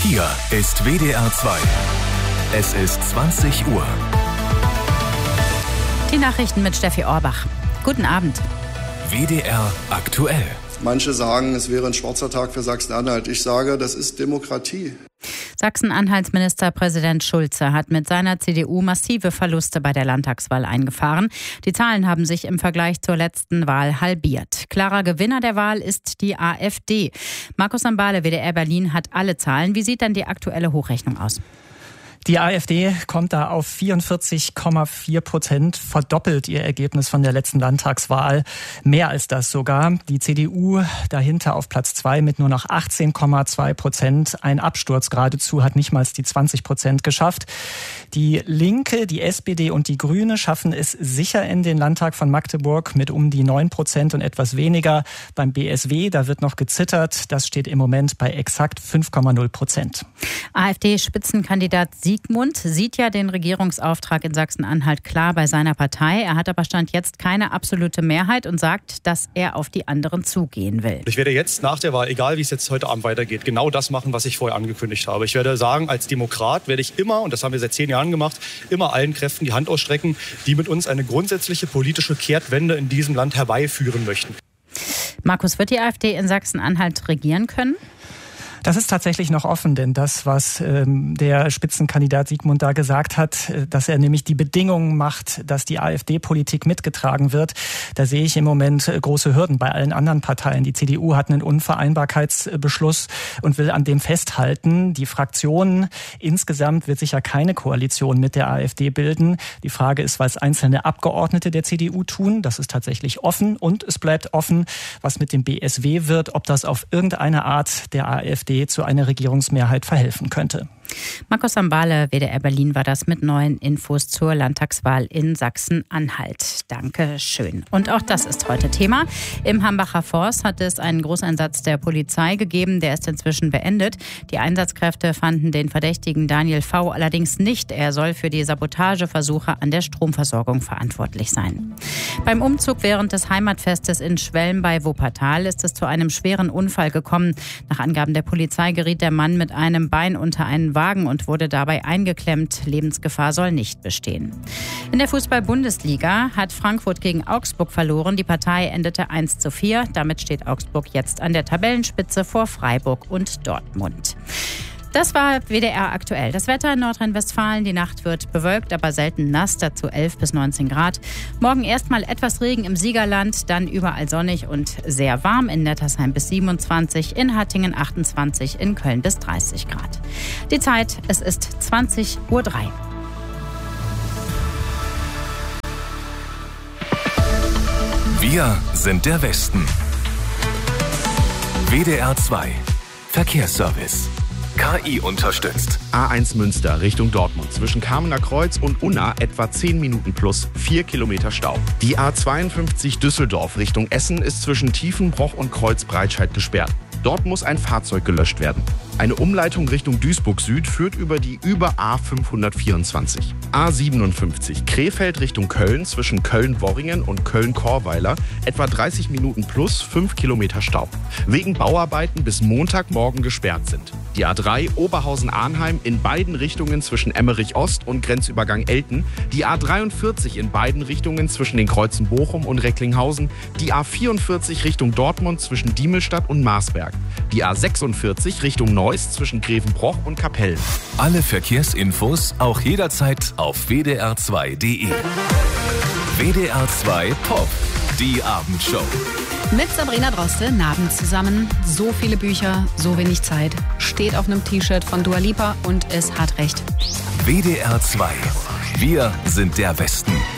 Hier ist WDR 2. Es ist 20 Uhr. Die Nachrichten mit Steffi Orbach. Guten Abend. WDR aktuell. Manche sagen, es wäre ein schwarzer Tag für Sachsen-Anhalt. Ich sage, das ist Demokratie. Sachsen-Anhalts Ministerpräsident Schulze hat mit seiner CDU massive Verluste bei der Landtagswahl eingefahren. Die Zahlen haben sich im Vergleich zur letzten Wahl halbiert. Klarer Gewinner der Wahl ist die AfD. Markus Sambale, WDR Berlin, hat alle Zahlen. Wie sieht denn die aktuelle Hochrechnung aus? Die AfD kommt da auf 44,4%, verdoppelt ihr Ergebnis von der letzten Landtagswahl. Mehr als das sogar. Die CDU dahinter auf Platz 2 mit nur noch 18,2%. Ein Absturz geradezu, hat nicht mal die 20% geschafft. Die Linke, die SPD und die Grüne schaffen es sicher in den Landtag von Magdeburg mit um die 9% und etwas weniger. Beim BSW, da wird noch gezittert. Das steht im Moment bei exakt 5,0%. AfD-Spitzenkandidat Siegmund sieht ja den Regierungsauftrag in Sachsen-Anhalt klar bei seiner Partei. Er hat aber Stand jetzt keine absolute Mehrheit und sagt, dass er auf die anderen zugehen will. Ich werde jetzt nach der Wahl, egal wie es jetzt heute Abend weitergeht, genau das machen, was ich vorher angekündigt habe. Ich werde sagen, als Demokrat werde ich immer, und das haben wir seit 10 Jahren gemacht, immer allen Kräften die Hand ausstrecken, die mit uns eine grundsätzliche politische Kehrtwende in diesem Land herbeiführen möchten. Markus, wird die AfD in Sachsen-Anhalt regieren können? Das ist tatsächlich noch offen, denn das, was der Spitzenkandidat Siegmund da gesagt hat, dass er nämlich die Bedingungen macht, dass die AfD-Politik mitgetragen wird, da sehe ich im Moment große Hürden bei allen anderen Parteien. Die CDU hat einen Unvereinbarkeitsbeschluss und will an dem festhalten. Die Fraktion insgesamt wird sicher keine Koalition mit der AfD bilden. Die Frage ist, was einzelne Abgeordnete der CDU tun. Das ist tatsächlich offen und es bleibt offen, was mit dem BSW wird, ob das auf irgendeine Art der AfD zu einer Regierungsmehrheit verhelfen könnte. Markus Sambale, WDR Berlin, war das mit neuen Infos zur Landtagswahl in Sachsen-Anhalt. Danke schön. Und auch das ist heute Thema. Im Hambacher Forst hat es einen Großeinsatz der Polizei gegeben. Der ist inzwischen beendet. Die Einsatzkräfte fanden den Verdächtigen Daniel V. allerdings nicht. Er soll für die Sabotageversuche an der Stromversorgung verantwortlich sein. Beim Umzug während des Heimatfestes in Schwelm bei Wuppertal ist es zu einem schweren Unfall gekommen. Nach Angaben der Polizei geriet der Mann mit einem Bein unter einen Wagen und wurde dabei eingeklemmt. Lebensgefahr soll nicht bestehen. In der Fußball-Bundesliga hat Frankfurt gegen Augsburg verloren. Die Partei endete 1:4. Damit steht Augsburg jetzt an der Tabellenspitze vor Freiburg und Dortmund. Das war WDR aktuell. Das Wetter in Nordrhein-Westfalen. Die Nacht wird bewölkt, aber selten nass. Dazu 11 bis 19 Grad. Morgen erstmal etwas Regen im Siegerland, dann überall sonnig und sehr warm. In Nettersheim bis 27, in Hattingen 28, in Köln bis 30 Grad. Die Zeit, es ist 20:03 Uhr. Wir sind der Westen. WDR 2 Verkehrsservice. KI unterstützt. A1 Münster Richtung Dortmund. Zwischen Kamener Kreuz und Unna etwa 10 Minuten plus 4 Kilometer Stau. Die A52 Düsseldorf Richtung Essen ist zwischen Tiefenbroch und Kreuzbreitscheid gesperrt. Dort muss ein Fahrzeug gelöscht werden. Eine Umleitung Richtung Duisburg Süd führt über die A524. A57 Krefeld Richtung Köln zwischen Köln-Worringen und Köln-Korweiler etwa 30 Minuten plus 5 Kilometer Stau. Wegen Bauarbeiten bis Montagmorgen gesperrt sind. Die A3 Oberhausen-Arnheim in beiden Richtungen zwischen Emmerich Ost und Grenzübergang Elten. Die A43 in beiden Richtungen zwischen den Kreuzen Bochum und Recklinghausen. Die A44 Richtung Dortmund zwischen Diemelstadt und Marsberg. Die A46 Richtung Neuss zwischen Grevenbroich und Kapellen. Alle Verkehrsinfos auch jederzeit auf wdr2.de. WDR 2 Pop, die Abendshow. Mit Sabrina Droste, Abend zusammen. So viele Bücher, so wenig Zeit. Steht auf einem T-Shirt von Dua Lipa und es hat recht. WDR 2. Wir sind der Westen.